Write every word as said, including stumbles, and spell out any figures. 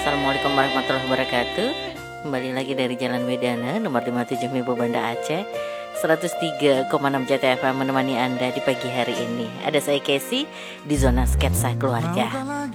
Assalamualaikum warahmatullahi wabarakatuh. Kembali lagi dari Jalan Wedana nomor lima puluh tujuh Mibo Banda Aceh, seratus tiga koma enam Jati F M menemani Anda di pagi hari ini. Ada saya Casey di zona sketsa keluarga.